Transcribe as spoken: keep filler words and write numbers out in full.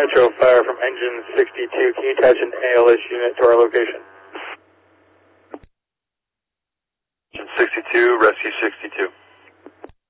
Metro Fire from engine sixty-two. Can you attach an A L S unit to our location? Engine sixty-two, rescue sixty-two.